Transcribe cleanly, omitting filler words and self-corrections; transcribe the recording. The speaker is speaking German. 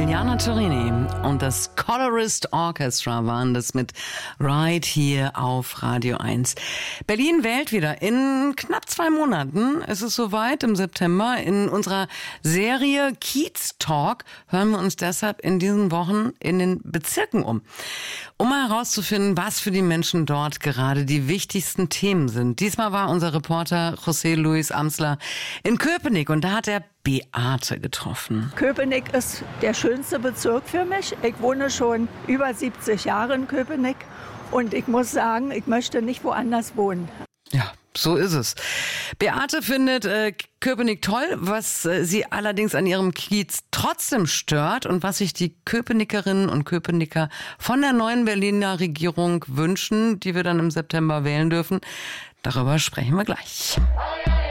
Emiliana Torrini und das Colorist Orchestra waren das mit Right hier auf Radio 1. Berlin wählt wieder. In knapp 2 Monaten ist es soweit, im September. In unserer Serie Kiez Talk hören wir uns deshalb in diesen Wochen in den Bezirken um mal herauszufinden, was für die Menschen dort gerade die wichtigsten Themen sind. Diesmal war unser Reporter José Luis Amsler in Köpenick und da hat er Beate getroffen. Köpenick ist der schönste Bezirk für mich. Ich wohne schon über 70 Jahre in Köpenick und ich muss sagen, ich möchte nicht woanders wohnen. Ja, so ist es. Beate findet Köpenick toll, was sie allerdings an ihrem Kiez trotzdem stört und was sich die Köpenickerinnen und Köpenicker von der neuen Berliner Regierung wünschen, die wir dann im September wählen dürfen. Darüber sprechen wir gleich.